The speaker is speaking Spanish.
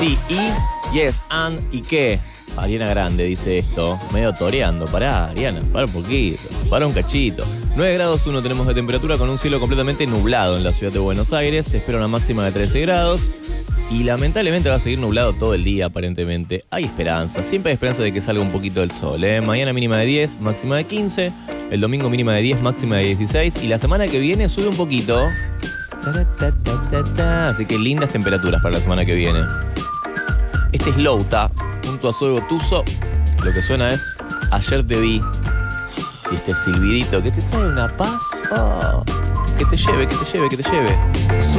Sí, yes, and, ¿y qué? Ariana Grande dice esto, medio toreando. Pará, Ariana, para un poquito, para un cachito. 9 grados 1 tenemos de temperatura con un cielo completamente nublado en la ciudad de Buenos Aires. Se espera una máxima de 13 grados. Y lamentablemente va a seguir nublado todo el día, aparentemente. Hay esperanza, siempre hay esperanza de que salga un poquito el sol, ¿eh? Mañana mínima de 10, máxima de 15. El domingo mínima de 10, máxima de 16. Y la semana que viene sube un poquito. Así que lindas temperaturas para la semana que viene. Este es Louta, junto a Zoe Gotuso. Lo que suena es Ayer te vi. Y este silbidito que te trae una paz. Oh, que te lleve, que te lleve, que te lleve.